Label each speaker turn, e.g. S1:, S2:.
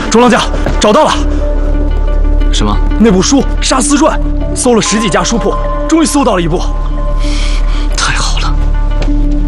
S1: 中郎将，找到了。
S2: 什么？
S1: 那部书《杀私传》，搜了10几家书铺，终于搜到了一部。